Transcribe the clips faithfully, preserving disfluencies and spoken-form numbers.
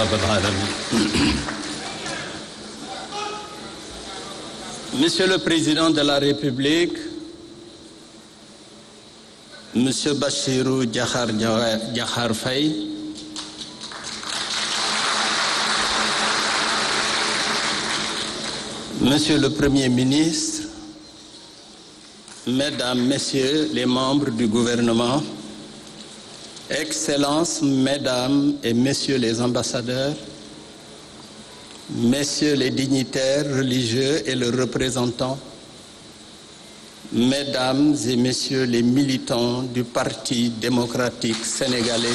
رب العالمين. Monsieur le Président de la République, Monsieur Bassirou Diakhar Faye, Monsieur le Premier ministre, Mesdames, Messieurs les membres du gouvernement, Excellences, Mesdames et Messieurs les ambassadeurs, Messieurs les dignitaires religieux et leurs représentants, Mesdames et Messieurs les militants du Parti démocratique sénégalais,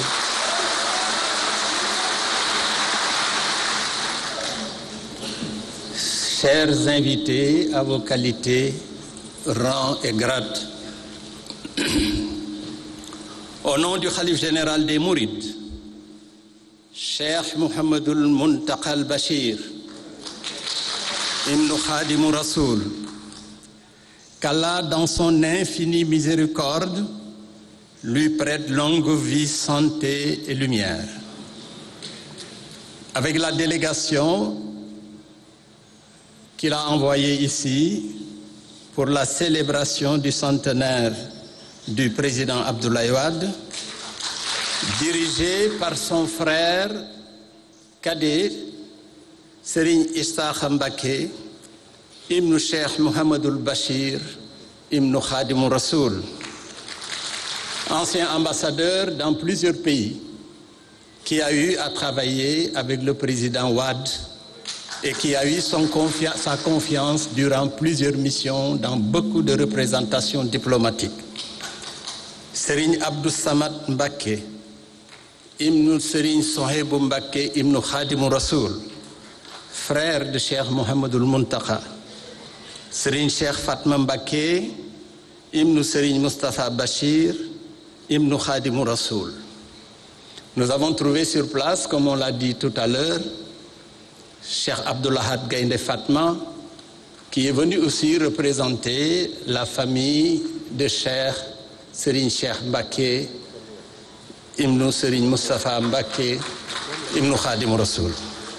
chers invités à vos qualités, rangs et grades, au nom du Khalife général des Mourides, Cheikh Mouhamadoul Mountakha al-Bachir, Ibn Khadim Rassoul, qu'Allah, dans son infinie miséricorde, lui prête longue vie, santé et lumière. Avec la délégation qu'il a envoyée ici pour la célébration du centenaire du président Abdoulaye Wade, dirigé par son frère cadet Serigne Issakha Mbacké Ibn Cheikh Mouhamadoul Bachir Ibn Khadim Rassoul, ancien ambassadeur dans plusieurs pays, qui a eu à travailler avec le président Wade et qui a eu son confi- sa confiance durant plusieurs missions dans beaucoup de représentations diplomatiques. Serigne Abdou Samad Mbacké Ibn Serigne Souhaïbou Mbacké Ibn Khadim Rassoul, frère de Cheikh Mouhamadoul Mountakha. Serigne Cheikh Fatma Mbacké Ibn Serigne Moustapha Bachir Ibn Khadim Rassoul. Nous avons trouvé sur place, comme on l'a dit tout à l'heure, Cheikh Abdoulahad Gaïndé Fatma, qui est venu aussi représenter la famille de Cheikh Serigne Cheikh Mbacké Ibn Serigne Moustapha Mbacké Ibn Khadim Rassoul.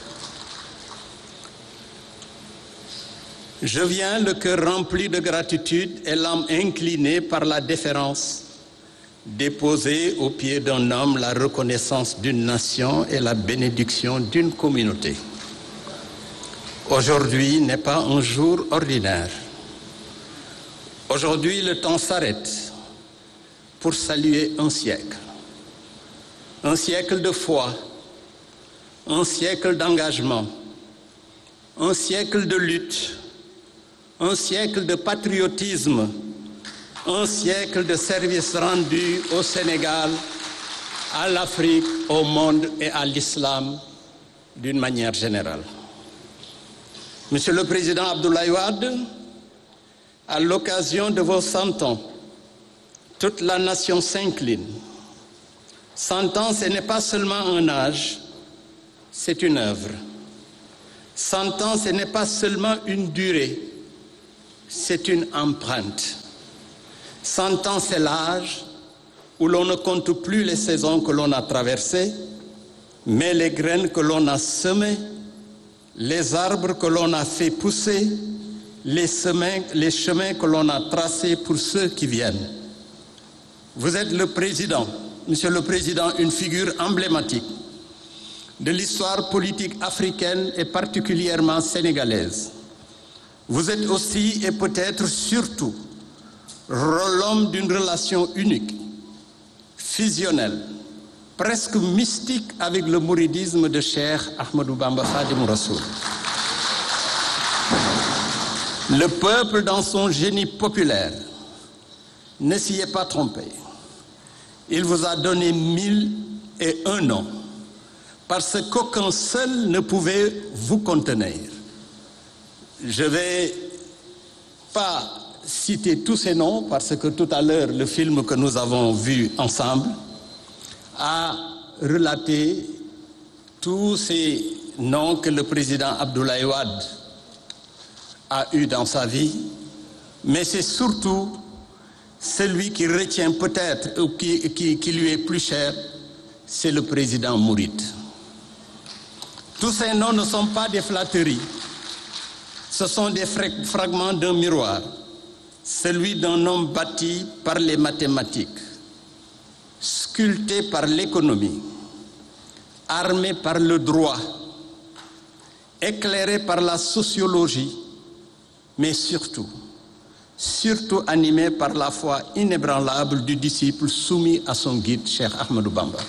Je viens le cœur rempli de gratitude et l'âme inclinée par la déférence, déposer au pied d'un homme la reconnaissance d'une nation et la bénédiction d'une communauté. Aujourd'hui n'est pas un jour ordinaire. Aujourd'hui, le temps s'arrête pour saluer un siècle. Un siècle de foi, un siècle d'engagement, un siècle de lutte, un siècle de patriotisme, un siècle de service rendu au Sénégal, à l'Afrique, au monde et à l'islam d'une manière générale. Monsieur le Président Abdoulaye Wade, à l'occasion de vos cent ans, toute la nation s'incline. Cent ans, ce n'est pas seulement un âge, c'est une œuvre. Cent ans, ce n'est pas seulement une durée, c'est une empreinte. Cent ans, c'est l'âge où l'on ne compte plus les saisons que l'on a traversées, mais les graines que l'on a semées, les arbres que l'on a fait pousser, les, semins, les chemins que l'on a tracés pour ceux qui viennent. Vous êtes le président, Monsieur le Président, une figure emblématique de l'histoire politique africaine et particulièrement sénégalaise. Vous êtes aussi et peut-être surtout l'homme d'une relation unique, fusionnelle, presque mystique avec le mouridisme de Cheikh Ahmadou Bamba Khadim Rassoul. Le peuple, dans son génie populaire, ne s'y est pas trompé. Il vous a donné mille et un noms, parce qu'aucun seul ne pouvait vous contenir. Je ne vais pas citer tous ces noms, parce que tout à l'heure, le film que nous avons vu ensemble a relaté tous ces noms que le président Abdoulaye Wade a eu dans sa vie, mais c'est surtout celui qui retient peut-être ou qui, qui, qui lui est plus cher, c'est le président mouride. Tous ces noms ne sont pas des flatteries. Ce sont des fragments d'un miroir, celui d'un homme bâti par les mathématiques, sculpté par l'économie, armé par le droit, éclairé par la sociologie, mais surtout, surtout animé par la foi inébranlable du disciple soumis à son guide, Cheikh Ahmadou Bamba.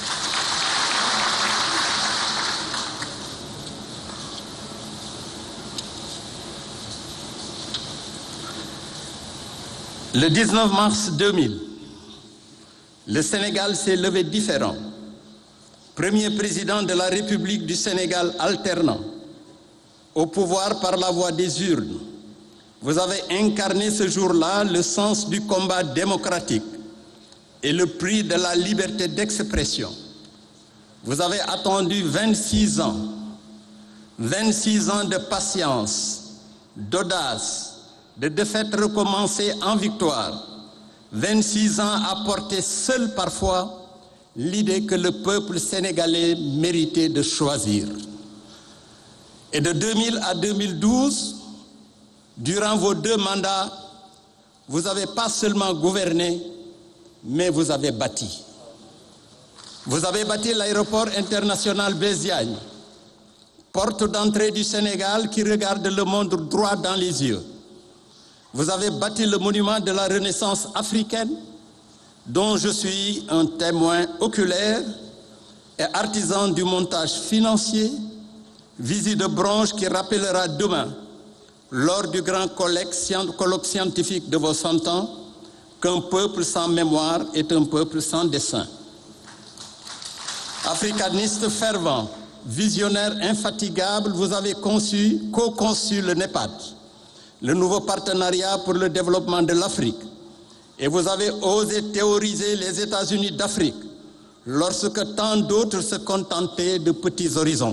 Le dix-neuf mars deux mille, le Sénégal s'est levé différent. Premier président de la République du Sénégal alternant, au pouvoir par la voie des urnes, vous avez incarné ce jour-là le sens du combat démocratique et le prix de la liberté d'expression. Vous avez attendu vingt-six ans, vingt-six ans de patience, d'audace, de défaites recommencées en victoire, vingt-six ans à porter seul parfois l'idée que le peuple sénégalais méritait de choisir. Et de deux mille à deux mille douze, durant vos deux mandats, vous n'avez pas seulement gouverné, mais vous avez bâti. Vous avez bâti l'aéroport international Blaise Diagne, porte d'entrée du Sénégal qui regarde le monde droit dans les yeux. Vous avez bâti le monument de la Renaissance africaine, dont je suis un témoin oculaire et artisan du montage financier, visite de bronze qui rappellera demain, lors du grand colloque scientifique de vos cent ans, qu'un peuple sans mémoire est un peuple sans dessein. Africaniste fervent, visionnaire infatigable, vous avez conçu, co-conçu le NEPAD, le nouveau partenariat pour le développement de l'Afrique. Et vous avez osé théoriser les États-Unis d'Afrique lorsque tant d'autres se contentaient de petits horizons.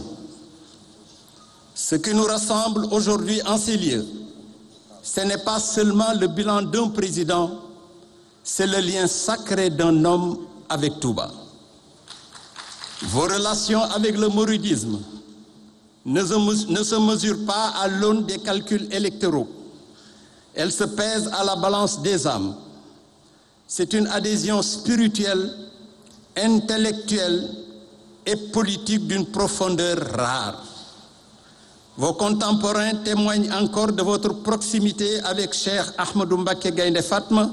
Ce qui nous rassemble aujourd'hui en ces lieux, ce n'est pas seulement le bilan d'un président, c'est le lien sacré d'un homme avec Touba. Vos relations avec le mouridisme ne se, ne se mesurent pas à l'aune des calculs électoraux. Elles se pèsent à la balance des âmes. C'est une adhésion spirituelle, intellectuelle et politique d'une profondeur rare. Vos contemporains témoignent encore de votre proximité avec Cheikh Ahmadou Mbacké Gaïndé Fatma,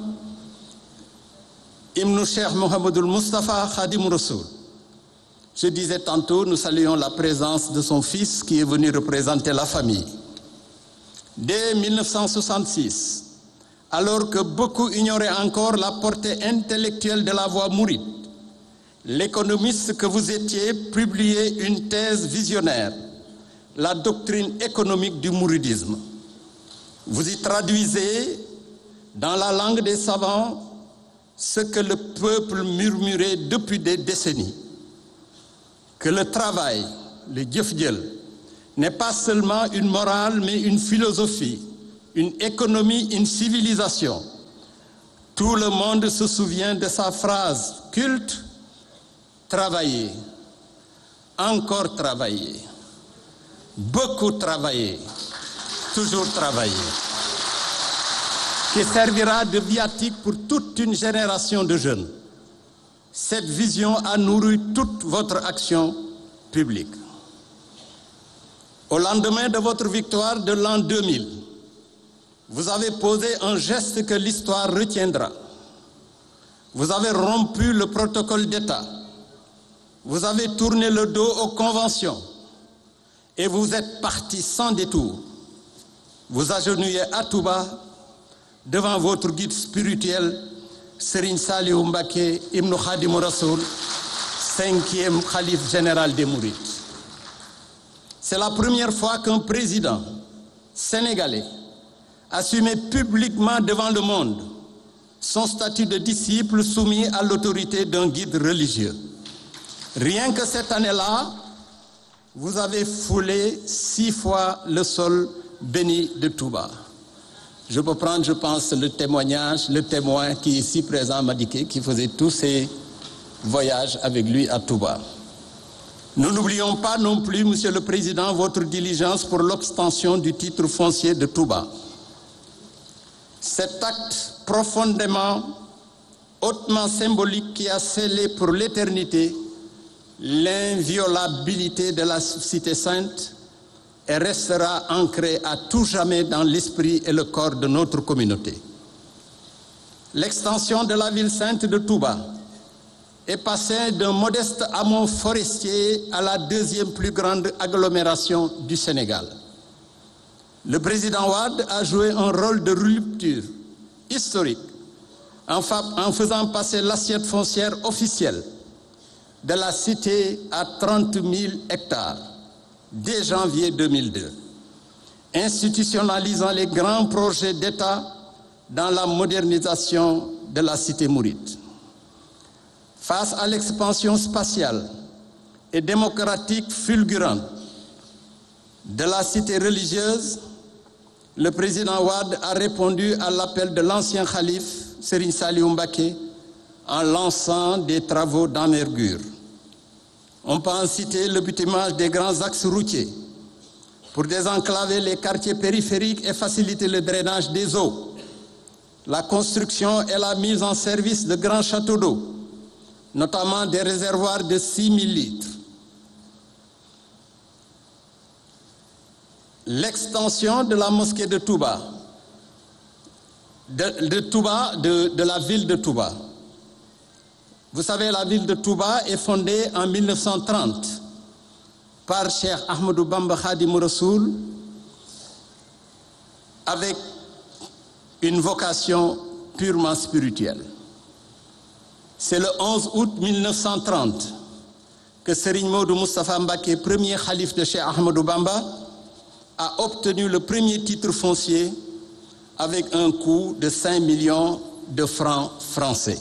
Ibn Cheikh Mohamedoul Mustafa Khadim Rassoul. Je disais tantôt, nous saluons la présence de son fils qui est venu représenter la famille. Dès mille neuf cent soixante-six, alors que beaucoup ignoraient encore la portée intellectuelle de la voie mouride, l'économiste que vous étiez publiait une thèse visionnaire, la doctrine économique du mouridisme. Vous y traduisez, dans la langue des savants, ce que le peuple murmurait depuis des décennies, que le travail, le jëf-jël, n'est pas seulement une morale, mais une philosophie, une économie, une civilisation. Tout le monde se souvient de sa phrase culte, travailler, encore travailler, beaucoup travailler, toujours travailler, qui servira de viatique pour toute une génération de jeunes. Cette vision a nourri toute votre action publique. Au lendemain de votre victoire de l'an deux mille, vous avez posé un geste que l'histoire retiendra. Vous avez rompu le protocole d'État. Vous avez tourné le dos aux conventions et vous êtes parti sans détour. Vous agenouillez à Touba devant votre guide spirituel, Serigne Saliou Mbacké Ibn Khadim Rassoul, cinquième khalife général des Mourides. C'est la première fois qu'un président sénégalais assumait publiquement devant le monde son statut de disciple soumis à l'autorité d'un guide religieux. Rien que cette année-là, vous avez foulé six fois le sol béni de Touba. Je peux prendre, je pense, le témoignage, le témoin qui est ici présent, Madiké, qui faisait tous ses voyages avec lui à Touba. Nous n'oublions pas non plus, Monsieur le Président, votre diligence pour l'extension du titre foncier de Touba. Cet acte profondément, hautement symbolique qui a scellé pour l'éternité l'inviolabilité de la cité sainte et restera ancré à tout jamais dans l'esprit et le corps de notre communauté. L'extension de la ville sainte de Touba est passée d'un modeste hameau forestier à la deuxième plus grande agglomération du Sénégal. Le président Wade a joué un rôle de rupture historique en, fa- en faisant passer l'assiette foncière officielle de la cité à trente mille hectares dès janvier deux mille deux, institutionnalisant les grands projets d'État dans la modernisation de la cité mouride. Face à l'expansion spatiale et démocratique fulgurante de la cité religieuse, le président Wade a répondu à l'appel de l'ancien khalife Serigne Saliou Mbacké en lançant des travaux d'envergure. On peut en citer le bitumage des grands axes routiers pour désenclaver les quartiers périphériques et faciliter le drainage des eaux, la construction et la mise en service de grands châteaux d'eau, notamment des réservoirs de six mille litres. L'extension de la mosquée de Touba, de, de, Touba, de, de la ville de Touba. Vous savez, la ville de Touba est fondée en mille neuf cent trente par Cheikh Ahmadou Bamba Khadim Rassoul avec une vocation purement spirituelle. C'est le onze août mille neuf cent trente que Serigne Modou Moustapha Mbacké, premier khalife de Cheikh Ahmadou Bamba, a obtenu le premier titre foncier avec un coût de cinq millions de francs français.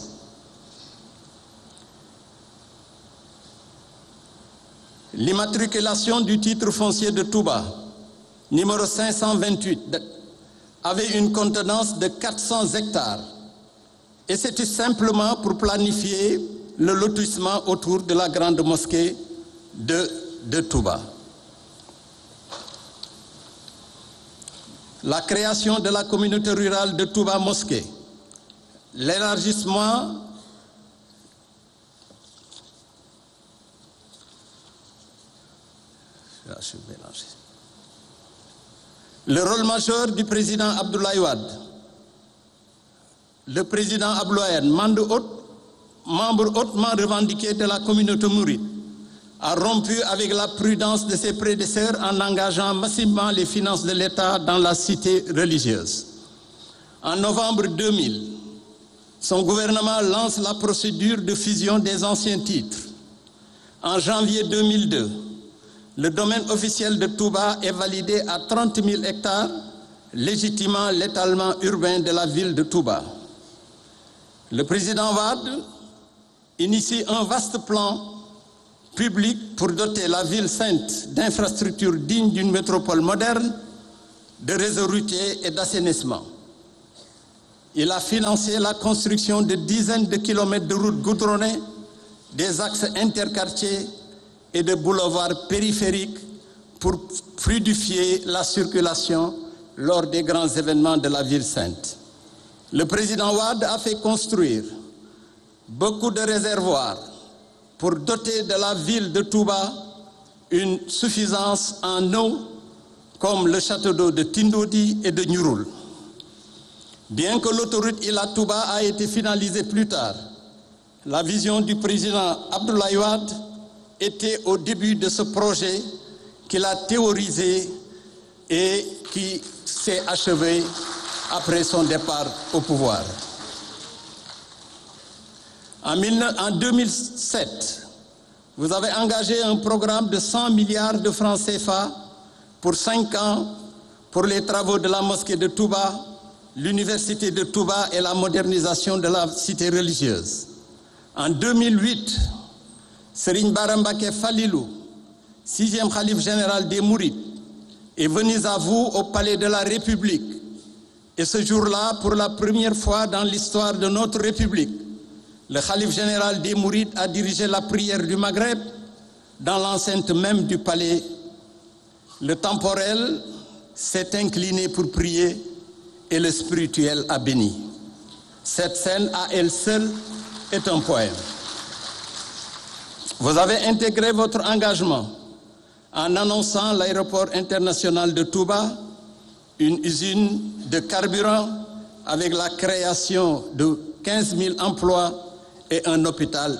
L'immatriculation du titre foncier de Touba, numéro cinq cent vingt-huit, avait une contenance de quatre cents hectares et c'était simplement pour planifier le lotissement autour de la grande mosquée de, de Touba. La création de la communauté rurale de Touba Mosquée, l'élargissement le rôle majeur du président Abdoulaye Wade, le président Abdoulaye Wade, membre hautement revendiqué de la communauté mouride, a rompu avec la prudence de ses prédécesseurs en engageant massivement les finances de l'État dans la cité religieuse. En novembre deux mille, son gouvernement lance la procédure de fusion des anciens titres. En janvier deux mille deux, le domaine officiel de Touba est validé à trente mille hectares, légitimant l'étalement urbain de la ville de Touba. Le président Wade initie un vaste plan public pour doter la ville sainte d'infrastructures dignes d'une métropole moderne, de réseaux routiers et d'assainissement. Il a financé la construction de dizaines de kilomètres de routes goudronnées, des axes interquartiers et de boulevards périphériques pour fluidifier la circulation lors des grands événements de la ville sainte. Le président Wade a fait construire beaucoup de réservoirs pour doter de la ville de Touba une suffisance en eau, comme le château d'eau de Tindodi et de Niouroul. Bien que l'autoroute Ila Touba a été finalisée plus tard, la vision du président Abdoulaye Wade était au début de ce projet qu'il a théorisé et qui s'est achevé après son départ au pouvoir. En deux mille sept, vous avez engagé un programme de cent milliards de francs C F A pour cinq ans pour les travaux de la mosquée de Touba, l'université de Touba et la modernisation de la cité religieuse. En deux mille huit, Serigne Bara Mbacké Falilou, sixième khalife général des Mourides, est venu à vous au palais de la République. Et ce jour-là, pour la première fois dans l'histoire de notre République, le khalife général des Mourides a dirigé la prière du Maghreb dans l'enceinte même du palais, le temporel s'est incliné pour prier et le spirituel a béni. Cette scène à elle seule est un poème. Vous avez intégré votre engagement en annonçant l'aéroport international de Touba, une usine de carburant avec la création de quinze mille emplois et un hôpital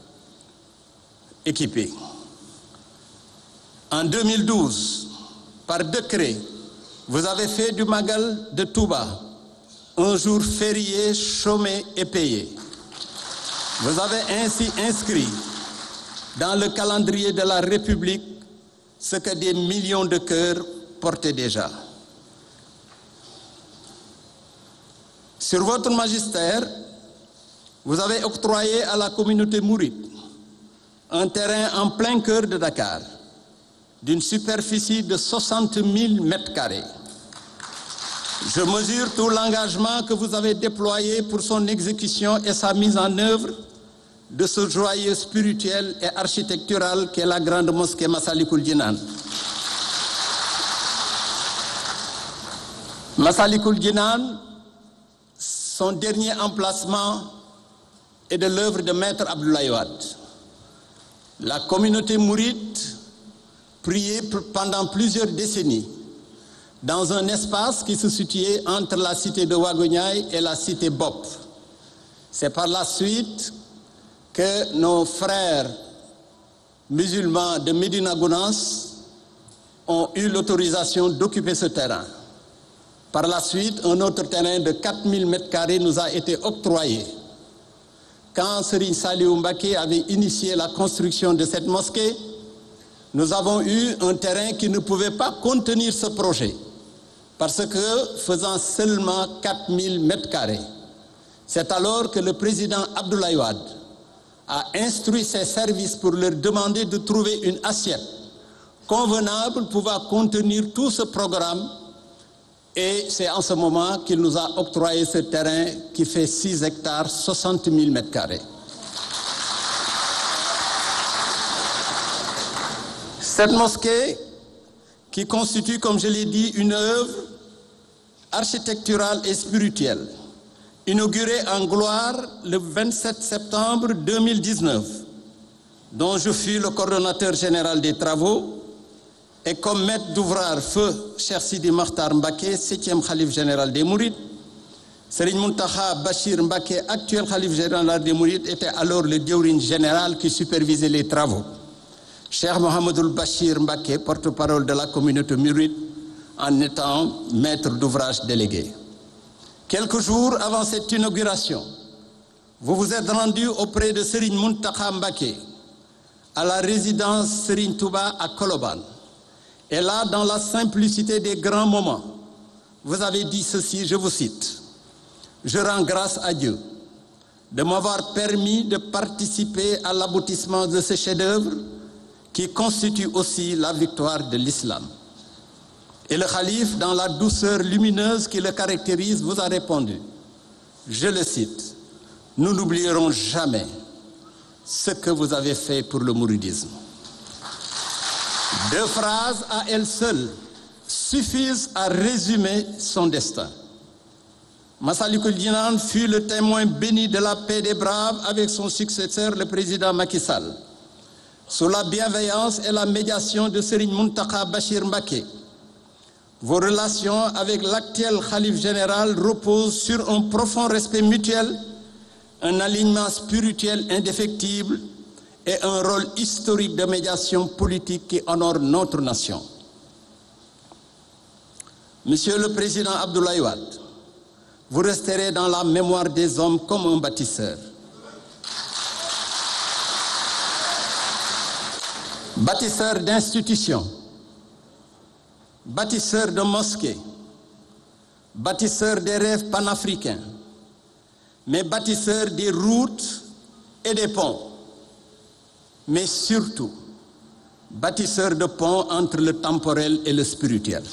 équipé. En deux mille douze, par décret, vous avez fait du Magal de Touba un jour férié, chômé et payé. Vous avez ainsi inscrit dans le calendrier de la République ce que des millions de cœurs portaient déjà. Sur votre magistère, vous avez octroyé à la communauté mouride un terrain en plein cœur de Dakar, d'une superficie de soixante mille mètres carrés. Je mesure tout l'engagement que vous avez déployé pour son exécution et sa mise en œuvre de ce joyau spirituel et architectural qu'est la grande mosquée Massalikul Jinan. Massalikul Jinan, son dernier emplacement est de l'œuvre de Maître Abdoulaye Wade. La communauté mouride priait pendant plusieurs décennies dans un espace qui se situait entre la cité de Ouagoniaï et la cité Bop. C'est par la suite que nos frères musulmans de Médina Gounass ont eu l'autorisation d'occuper ce terrain. Par la suite, un autre terrain de quatre mille mètres carrés nous a été octroyé. Quand Serigne Saliou Mbacké avait initié la construction de cette mosquée, nous avons eu un terrain qui ne pouvait pas contenir ce projet, parce que faisant seulement quatre mille mètres carrés. C'est alors que le président Abdoulaye Wade a instruit ses services pour leur demander de trouver une assiette convenable pouvant contenir tout ce programme. Et c'est en ce moment qu'il nous a octroyé ce terrain qui fait six hectares, soixante mille mètres carrés. Cette mosquée, qui constitue, comme je l'ai dit, une œuvre architecturale et spirituelle, inaugurée en gloire le vingt-sept septembre deux mille dix-neuf, dont je fus le coordonnateur général des travaux, et comme maître d'ouvrage feu Cheikh Sidi Makhtar Mbacké, septième khalife général des Mourides, Serigne Mountakha Bachir Mbacké, actuel khalife général des Mourides, était alors le diawrigne général qui supervisait les travaux. Cheikh Mohamedoul Bachir Mbacké, porte-parole de la communauté mouride, en étant maître d'ouvrage délégué. Quelques jours avant cette inauguration, vous vous êtes rendu auprès de Serigne Mountakha Mbacké à la résidence Serigne Touba à Koloban. Et là, dans la simplicité des grands moments, vous avez dit ceci, je vous cite: « Je rends grâce à Dieu de m'avoir permis de participer à l'aboutissement de ce chef-d'œuvre qui constitue aussi la victoire de l'islam. » Et le khalife, dans la douceur lumineuse qui le caractérise, vous a répondu, je le cite: « Nous n'oublierons jamais ce que vous avez fait pour le mouridisme. » Deux phrases à elles seules suffisent à résumer son destin. Massalikul Jinan fut le témoin béni de la paix des braves avec son successeur, le président Macky Sall. Sous la bienveillance et la médiation de Serigne Mountakha Bachir Mbacké, vos relations avec l'actuel khalife général reposent sur un profond respect mutuel, un alignement spirituel indéfectible et un rôle historique de médiation politique qui honore notre nation. Monsieur le Président Abdoulaye Wade, vous resterez dans la mémoire des hommes comme un bâtisseur. Bâtisseur d'institutions, bâtisseur de mosquées, bâtisseur des rêves panafricains, mais bâtisseur des routes et des ponts, mais surtout bâtisseur de ponts entre le temporel et le spirituel.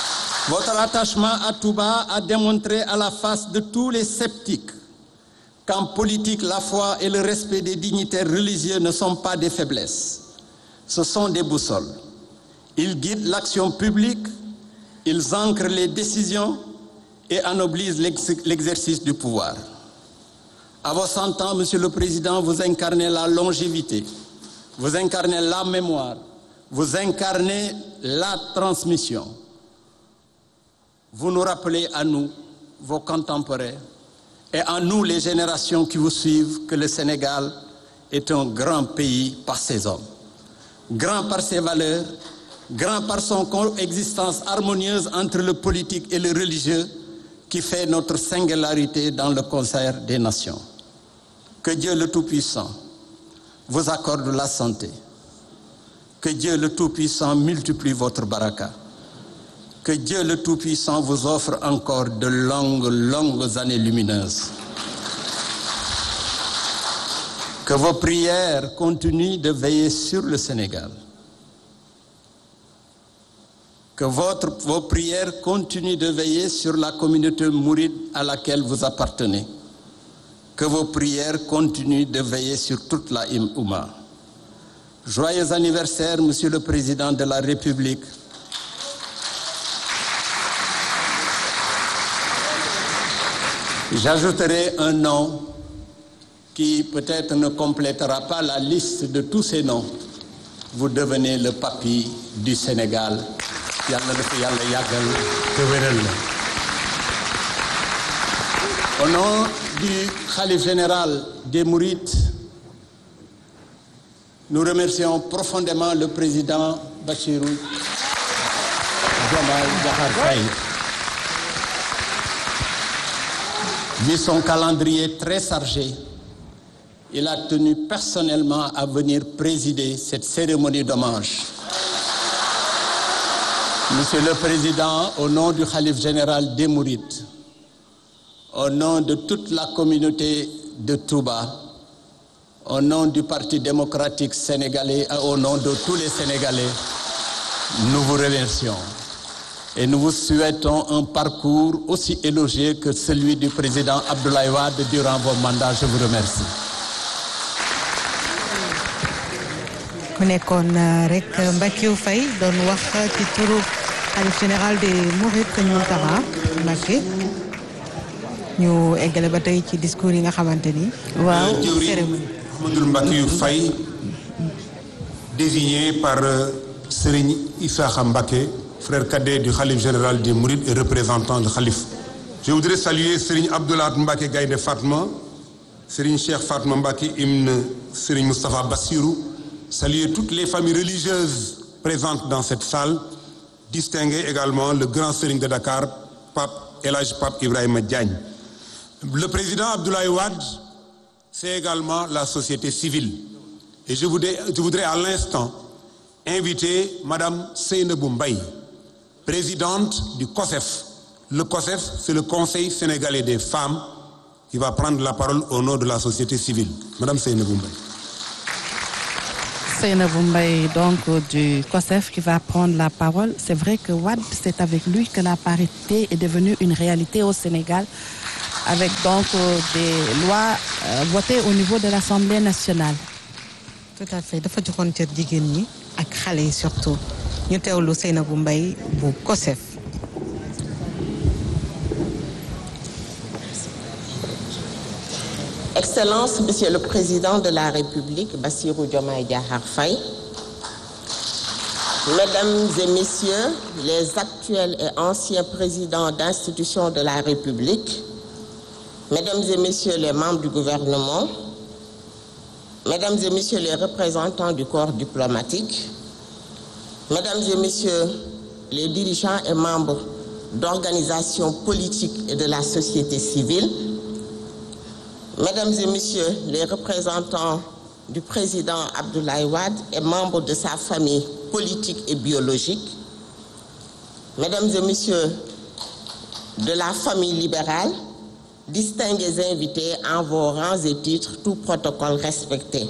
Votre attachement à Touba a démontré à la face de tous les sceptiques qu'en politique, la foi et le respect des dignitaires religieux ne sont pas des faiblesses. Ce sont des boussoles. Ils guident l'action publique, ils ancrent les décisions et anoblissent l'exercice du pouvoir. À vos cent ans, Monsieur le Président, vous incarnez la longévité, vous incarnez la mémoire, vous incarnez la transmission. Vous nous rappelez à nous, vos contemporains, et à nous, les générations qui vous suivent, que le Sénégal est un grand pays par ses hommes, grand par ses valeurs, grand par son coexistence harmonieuse entre le politique et le religieux, qui fait notre singularité dans le concert des nations. Que Dieu le Tout-Puissant vous accorde la santé. Que Dieu le Tout-Puissant multiplie votre baraka. Que Dieu le Tout-Puissant vous offre encore de longues, longues années lumineuses. Que vos prières continuent de veiller sur le Sénégal. Que votre, vos prières continuent de veiller sur la communauté mouride à laquelle vous appartenez. Que vos prières continuent de veiller sur toute la Oumma. Joyeux anniversaire, Monsieur le Président de la République. J'ajouterai un nom qui peut-être ne complétera pas la liste de tous ces noms. Vous devenez le papi du Sénégal. Au nom du Khalife général des Mourides, nous remercions profondément le président Bassirou Diomaye Diakhar Faye. Vu son calendrier très chargé, il a tenu personnellement à venir présider cette cérémonie d'hommage. Monsieur le Président, au nom du Khalife général des Mourides, au nom de toute la communauté de Touba, au nom du Parti démocratique sénégalais, au nom de tous les Sénégalais, nous vous remercions. Et nous vous souhaitons un parcours aussi élogieux que celui du président Abdoulaye Wade durant vos mandats. Je vous remercie. mu nekkoon rek Mbackiyou Faye doon wax ci turu xalif général des Mourides Sëñ Mountakha Mbacké ñu eggale ba tey ci discours yi nga xamante ni. waaw cérémonie. Ahmadou Mbackiyou Faye désigné par Serigne Issakha Mbacké, frère cadet du Khalife général des Mourides et représentant du Khalife. Je voudrais saluer Serigne Abdoulaye Mbacké Gaïndé Fatma, Serigne Cheikh Fatma Mbacké Ibn Serigne Moustapha Bassirou, saluer toutes les familles religieuses présentes dans cette salle, distinguer également le grand Serigne de Dakar, Pape El Hadj Pape Ibrahima Diagne. Le président Abdoulaye Wade, c'est également la société civile. Et je voudrais, je voudrais à l'instant inviter Madame Seynabou Mbaye, présidente du COSEF. Le COSEF, c'est le Conseil sénégalais des femmes, qui va prendre la parole au nom de la société civile. Madame Seynabou Mbaye. Seynabou Mbaye, donc du COSEF, qui va prendre la parole. C'est vrai que Wade, c'est avec lui que la parité est devenue une réalité au Sénégal, avec donc des lois euh, votées au niveau de l'Assemblée nationale. Tout à fait. Dafa joxoon cër jigéen ñi ak xale yi surtout ñu teewlu Seynabou Mbaye bu COSEF. Excellence, Monsieur le Président de la République, Bassirou Diomaye Diakhar Faye, Mesdames et Messieurs les actuels et anciens présidents d'institutions de la République, Mesdames et Messieurs les membres du gouvernement, Mesdames et Messieurs les représentants du corps diplomatique, Mesdames et Messieurs les dirigeants et membres d'organisations politiques et de la société civile, Mesdames et Messieurs les représentants du président Abdoulaye Wade et membres de sa famille politique et biologique, Mesdames et Messieurs de la famille libérale, distingués invités en vos rangs et titres, tout protocole respecté.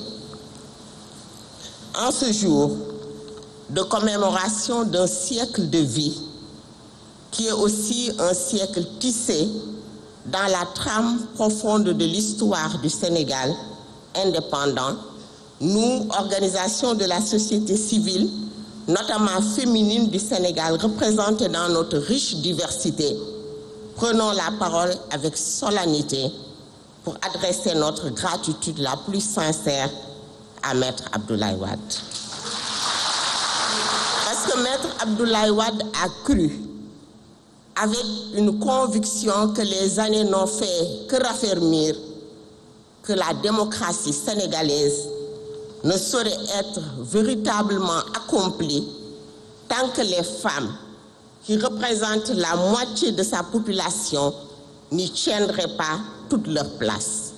En ce jour de commémoration d'un siècle de vie, qui est aussi un siècle tissé dans la trame profonde de l'histoire du Sénégal indépendant, nous, organisations de la société civile, notamment féminine du Sénégal, représentées dans notre riche diversité, prenons la parole avec solennité pour adresser notre gratitude la plus sincère à Maître Abdoulaye Wade. Parce que Maître Abdoulaye Wade a cru, avec une conviction que les années n'ont fait que raffermir, que la démocratie sénégalaise ne saurait être véritablement accomplie tant que les femmes, qui représentent la moitié de sa population, n'y tiendraient pas toute leur place.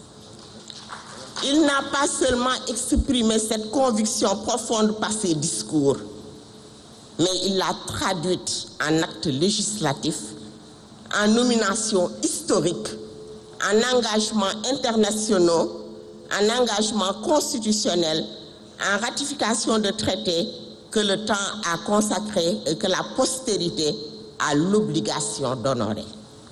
Il n'a pas seulement exprimé cette conviction profonde par ses discours, mais il l'a traduite en actes législatifs, en nominations historiques, en engagements internationaux, en engagements constitutionnels, en ratification de traités que le temps a consacrés et que la postérité a l'obligation d'honorer.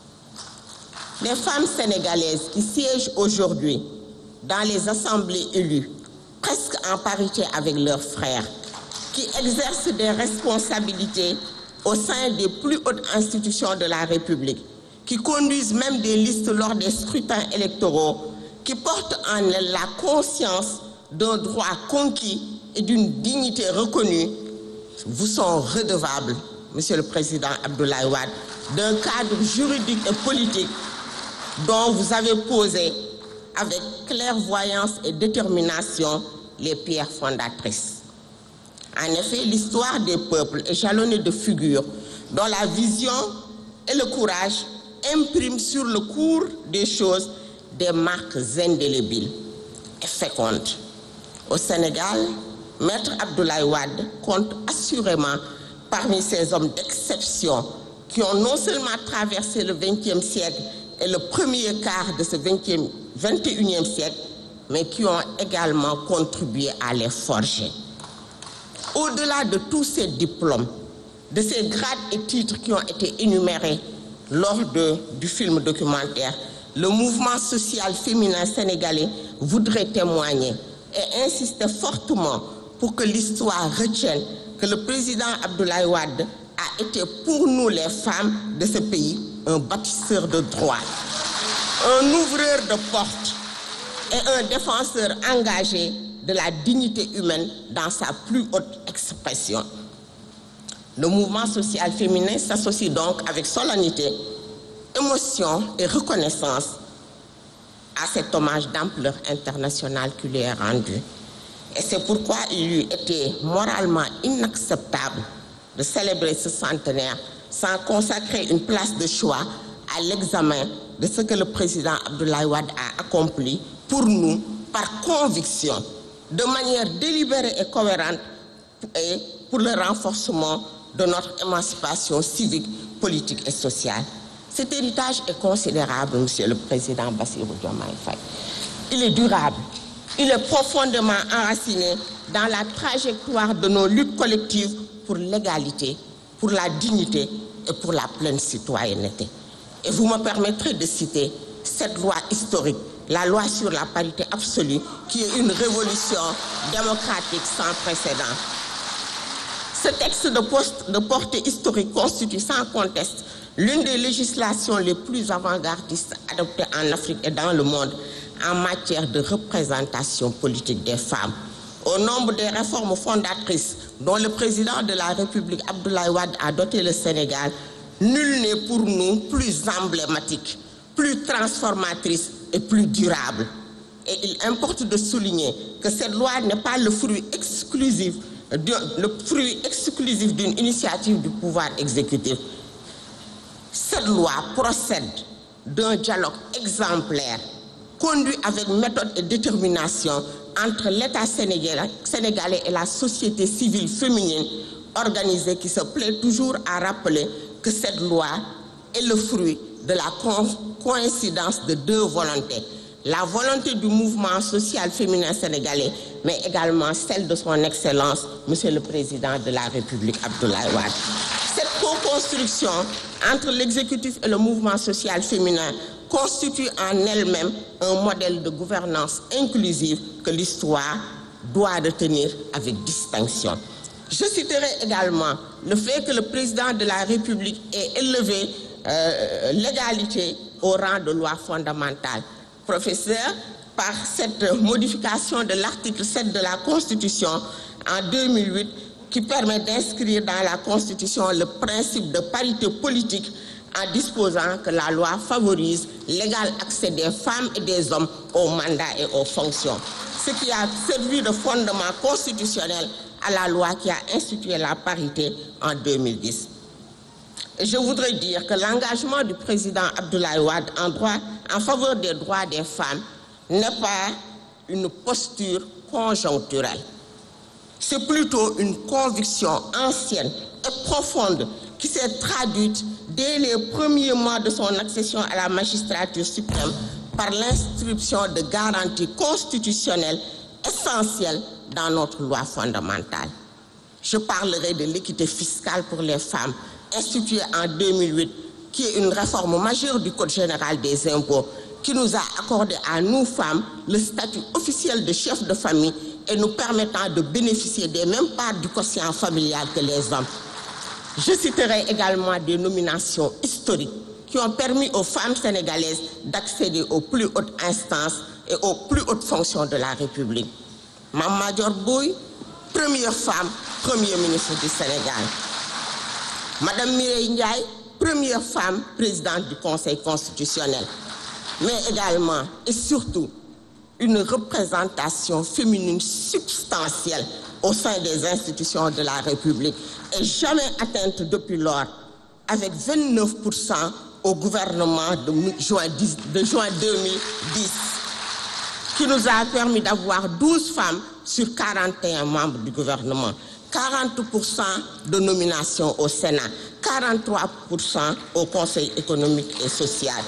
Les femmes sénégalaises qui siègent aujourd'hui dans les assemblées élues, presque en parité avec leurs frères, qui exercent des responsabilités au sein des plus hautes institutions de la République, qui conduisent même des listes lors des scrutins électoraux, qui portent en elles la conscience d'un droit conquis et d'une dignité reconnue, vous sont redevables, Monsieur le Président Abdoulaye Wade, d'un cadre juridique et politique dont vous avez posé avec clairvoyance et détermination les pierres fondatrices. En effet, l'histoire des peuples est jalonnée de figures dont la vision et le courage impriment sur le cours des choses des marques indélébiles et fécondes. Au Sénégal, Maître Abdoulaye Wade compte assurément parmi ces hommes d'exception qui ont non seulement traversé le vingtième siècle et le premier quart de ce vingtième, vingt et unième siècle, mais qui ont également contribué à les forger. Au-delà de tous ces diplômes, de ces grades et titres qui ont été énumérés lors de, du film documentaire, le mouvement social féminin sénégalais voudrait témoigner et insister fortement pour que l'histoire retienne que le président Abdoulaye Wade a été pour nous les femmes de ce pays un bâtisseur de droits, un ouvreur de portes et un défenseur engagé de la dignité humaine dans sa plus haute expression. Le mouvement social féminin s'associe donc avec solennité, émotion et reconnaissance à cet hommage d'ampleur internationale qui lui est rendu. Et c'est pourquoi il eût été moralement inacceptable de célébrer ce centenaire sans consacrer une place de choix à l'examen de ce que le président Abdoulaye Wade a accompli pour nous par conviction, de manière délibérée et cohérente, et pour le renforcement de notre émancipation civique, politique et sociale. Cet héritage est considérable, Monsieur le Président Bassirou Diomaye Faye. Il est durable, il est profondément enraciné dans la trajectoire de nos luttes collectives pour l'égalité, pour la dignité et pour la pleine citoyenneté. Et vous me permettrez de citer cette loi historique, la loi sur la parité absolue, qui est une révolution démocratique sans précédent. Ce texte de, poste, de portée historique constitue sans conteste l'une des législations les plus avant-gardistes adoptées en Afrique et dans le monde en matière de représentation politique des femmes. Au nombre des réformes fondatrices dont le président de la République, Abdoulaye Wade, a doté le Sénégal, nul n'est pour nous plus emblématique, plus transformatrice et plus durable. Et il importe de souligner que cette loi n'est pas le fruit exclusif, le fruit exclusif d'une initiative du pouvoir exécutif. Cette loi procède d'un dialogue exemplaire, conduit avec méthode et détermination entre l'État sénégalais et la société civile féminine organisée qui se plaît toujours à rappeler que cette loi est le fruit de la coïncidence de deux volontés. La volonté du mouvement social féminin sénégalais, mais également celle de son Excellence, Monsieur le Président de la République, Abdoulaye Wade. Cette co-construction entre l'exécutif et le mouvement social féminin constitue en elle-même un modèle de gouvernance inclusive que l'histoire doit retenir avec distinction. Je citerai également le fait que le président de la République ait élevé euh, l'égalité au rang de loi fondamentale. Professeur, par cette modification de l'article sept de la Constitution en deux mille huit, qui permet d'inscrire dans la Constitution le principe de parité politique en disposant que la loi favorise l'égal accès des femmes et des hommes aux mandats et aux fonctions, ce qui a servi de fondement constitutionnel à la loi qui a institué la parité en deux mille dix. Et je voudrais dire que l'engagement du président Abdoulaye Wade en, droit, en faveur des droits des femmes n'est pas une posture conjoncturelle. C'est plutôt une conviction ancienne et profonde qui s'est traduite dès les premiers mois de son accession à la magistrature suprême par l'inscription de garanties constitutionnelles essentielles dans notre loi fondamentale. Je parlerai de l'équité fiscale pour les femmes, instituée en deux mille huit, qui est une réforme majeure du Code général des impôts, qui nous a accordé à nous femmes le statut officiel de chef de famille et nous permettant de bénéficier des mêmes parts du quotient familial que les hommes. Je citerai également des nominations historiques qui ont permis aux femmes sénégalaises d'accéder aux plus hautes instances et aux plus hautes fonctions de la République. Mame Madior Boye, première femme, premier ministre du Sénégal. Madame Mireille Ndiaye, première femme, présidente du Conseil constitutionnel. Mais également et surtout une représentation féminine substantielle au sein des institutions de la République et jamais atteinte depuis lors, avec vingt-neuf pour cent au gouvernement de juin, de juin deux mille dix, qui nous a permis d'avoir douze femmes sur quarante et un membres du gouvernement, quarante pour cent de nominations au Sénat, quarante-trois pour cent au Conseil économique et social.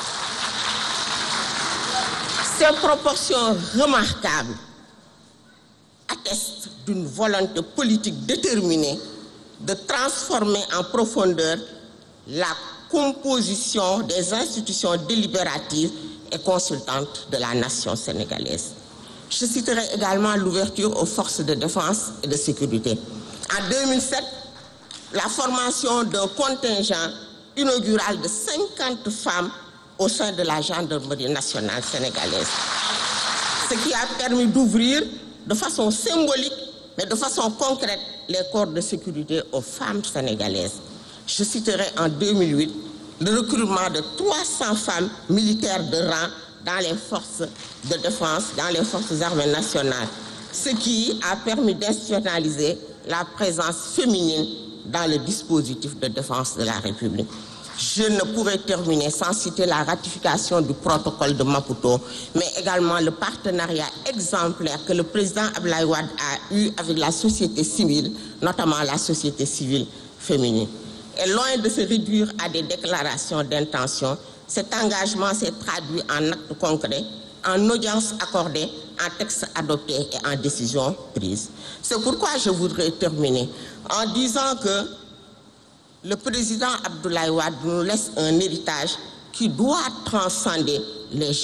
Ces proportions remarquables attestent d'une volonté politique déterminée de transformer en profondeur la composition des institutions délibératives et consultantes de la nation sénégalaise. Je citerai également l'ouverture aux forces de défense et de sécurité. En deux mille sept, la formation d'un contingent inaugural de cinquante femmes au sein de la gendarmerie nationale sénégalaise, ce qui a permis d'ouvrir de façon symbolique, mais de façon concrète, les corps de sécurité aux femmes sénégalaises. Je citerai en deux mille huit le recrutement de trois cents femmes militaires de rang dans les forces de défense, dans les forces armées nationales, ce qui a permis d'institutionnaliser la présence féminine dans le dispositif de défense de la République. Je ne pourrais terminer sans citer la ratification du protocole de Maputo, mais également le partenariat exemplaire que le président Abdoulaye Wade a eu avec la société civile, notamment la société civile féminine. Et loin de se réduire à des déclarations d'intention, cet engagement s'est traduit en actes concrets, en audiences accordées, en textes adoptés et en décisions prises. C'est pourquoi je voudrais terminer en disant que le président Abdoulaye Wade nous laisse un héritage qui doit transcender les